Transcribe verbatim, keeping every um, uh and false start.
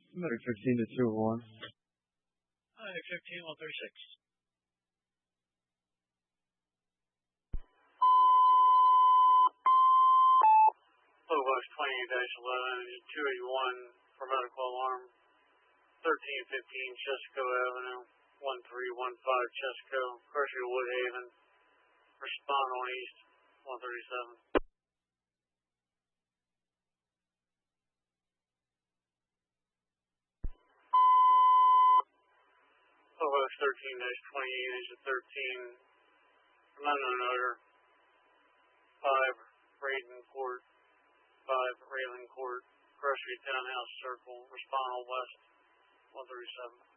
Medic fifteen to two oh one. Medic fifteen, one thirty-six. Lowbox twenty-eight dash eleven, two eighty-one for medical alarm. thirteen fifteen Chesapeake Avenue, one three one five Chesapeake, Crusher Woodhaven. Respond on east, one thirty-seven. Lowbox thirteen dash twenty-eight, engine thirteen, from unknown odor. five, Braden Court. five, Railing Court, Grocery Townhouse Circle, respond on west, one thirty-seven.